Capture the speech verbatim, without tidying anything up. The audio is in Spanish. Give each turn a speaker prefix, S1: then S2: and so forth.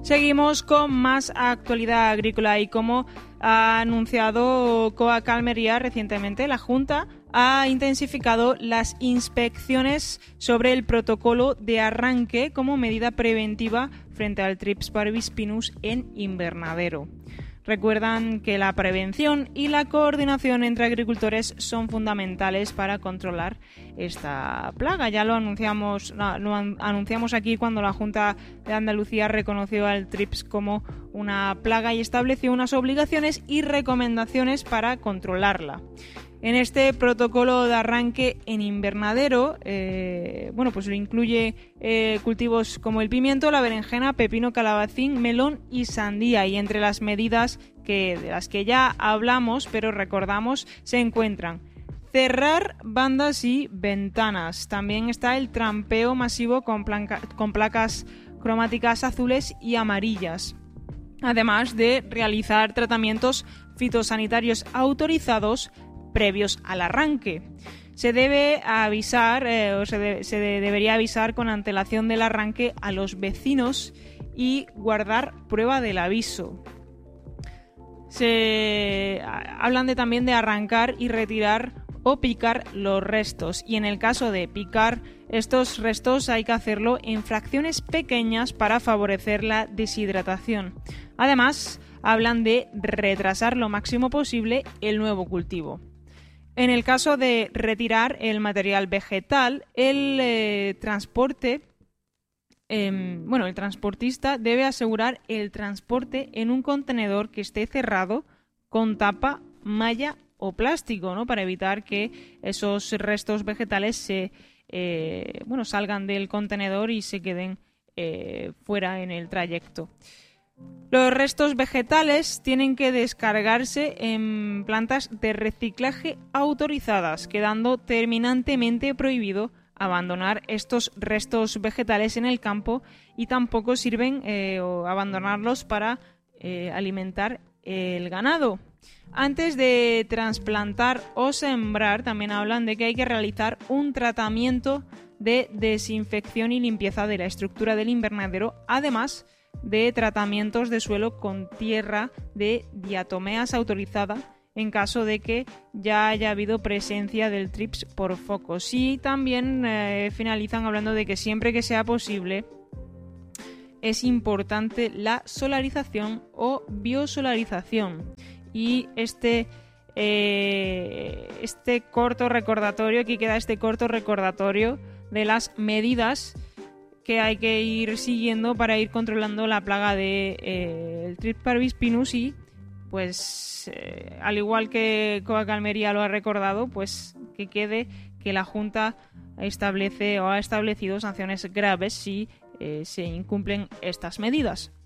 S1: Seguimos con más actualidad agrícola y como ha anunciado Coag Almería recientemente, la Junta ha intensificado las inspecciones sobre el protocolo de arranque como medida preventiva frente al Trips parvispinus en invernadero. Recuerdan que la prevención y la coordinación entre agricultores son fundamentales para controlar esta plaga. Ya lo anunciamos, lo anunciamos aquí cuando la Junta de Andalucía reconoció al Trips como una plaga y estableció unas obligaciones y recomendaciones para controlarla. En este protocolo de arranque en invernadero, eh, bueno, pues lo incluye eh, cultivos como el pimiento, la berenjena, pepino, calabacín, melón y sandía. Y entre las medidas que, de las que ya hablamos, pero recordamos, se encuentran cerrar bandas y ventanas. También está el trampeo masivo con, planca, con placas cromáticas azules y amarillas. Además de realizar tratamientos fitosanitarios autorizados previos al arranque. Se debe avisar, eh, o se, de, se de, debería avisar con antelación del arranque a los vecinos y guardar prueba del aviso. Se hablan de, también de arrancar y retirar o picar los restos, y en el caso de picar estos restos hay que hacerlo en fracciones pequeñas para favorecer la deshidratación. Además, hablan de retrasar lo máximo posible el nuevo cultivo. En el caso de retirar el material vegetal, el eh, transporte, eh, bueno, el transportista debe asegurar el transporte en un contenedor que esté cerrado con tapa, malla o plástico, ¿no? Para evitar que esos restos vegetales se, eh, bueno, salgan del contenedor y se queden eh, fuera en el trayecto. Los restos vegetales tienen que descargarse en plantas de reciclaje autorizadas, quedando terminantemente prohibido abandonar estos restos vegetales en el campo y tampoco sirven eh, o abandonarlos para eh, alimentar el ganado. Antes de trasplantar o sembrar, también hablan de que hay que realizar un tratamiento de desinfección y limpieza de la estructura del invernadero, además de tratamientos de suelo con tierra de diatomeas autorizada en caso de que ya haya habido presencia del Trips por focos. Y también eh, finalizan hablando de que siempre que sea posible es importante la solarización o biosolarización. Y este, eh, este corto recordatorio, aquí queda este corto recordatorio de las medidas que hay que ir siguiendo para ir controlando la plaga de eh, el Trips parvispinus y, pues, eh, al igual que Coag Almería lo ha recordado, pues que quede que la Junta establece o ha establecido sanciones graves si eh, se incumplen estas medidas.